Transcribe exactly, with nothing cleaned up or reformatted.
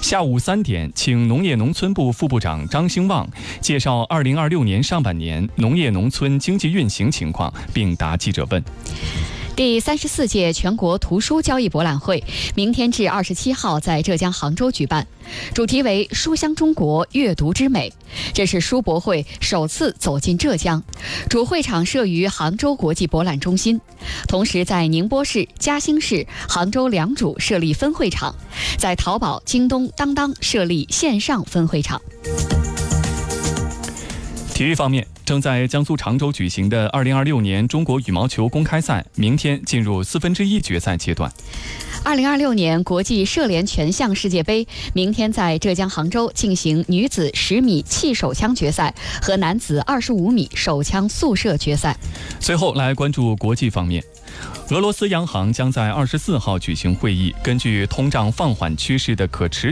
下午三点，请农业农村部副部长张兴旺介绍二零二六年上半年农业农村经济运行情况，并答记者问。 第三十四届全国图书交易博览会明天至二十七号在浙江杭州举办，主题为“书香中国，阅读之美”。这是书博会首次走进浙江，主会场设于杭州国际博览中心，同时在宁波市、嘉兴市、杭州两主设立分会场，在淘宝、京东、当当设立线上分会场。 体育方面，正在江苏常州举行的二零二六年中国羽毛球公开赛，明天进入四分之一决赛阶段。 二零二六年国际射联全项世界杯明天在浙江杭州进行女子十米气手枪决赛和男子二十五米手枪速射决赛。 随后来关注国际方面，俄罗斯央行将在二十四号举行会议，根据通胀放缓趋势的可持